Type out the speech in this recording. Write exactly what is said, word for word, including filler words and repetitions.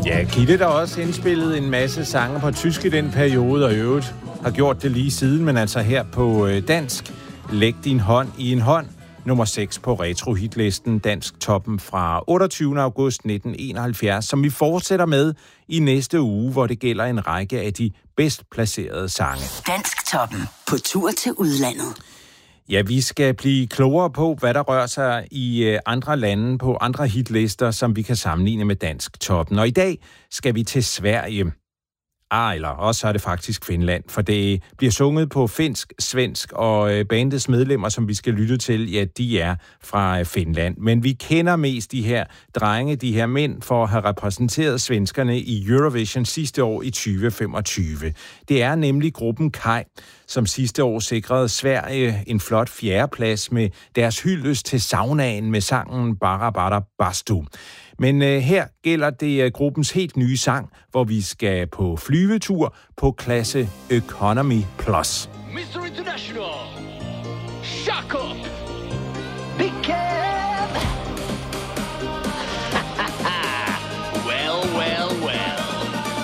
Ja, Gitte der også indspillet en masse sange på tysk i den periode, og i øvrigt har gjort det lige siden, men altså her på dansk. Læg din hånd i en hånd. Nummer seks på retro-hitlisten, Dansk Toppen fra otteogtyvende august nitten enoghalvfjerds, som vi fortsætter med i næste uge, hvor det gælder en række af de bedst placerede sange. Dansk Toppen på tur til udlandet. Ja, vi skal blive klogere på, hvad der rører sig i andre lande på andre hitlister, som vi kan sammenligne med Dansk Toppen. Og i dag skal vi til Sverige. Ah, eller også er det faktisk Finland, for det bliver sunget på finsk, svensk, og bandets medlemmer, som vi skal lytte til, ja, de er fra Finland. Men vi kender mest de her drenge, de her mænd, for at have repræsenteret svenskerne i Eurovision sidste år i tyve femogtyve. Det er nemlig gruppen Kaj, som sidste år sikrede Sverige en flot fjerdeplads med deres hyldest til saunaen med sangen Bara Bara Bastu. Men øh, her gælder det øh, gruppens helt nye sang, hvor vi skal på flyvetur på klasse Economy Plus. mister International, Shut Up!